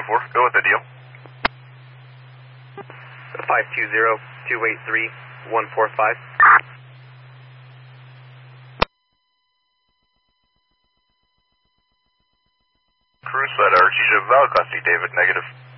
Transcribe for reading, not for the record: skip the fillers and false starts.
224, go with the deal. 520-283-145. Cruise at Artesia, valid Class C, David, negative.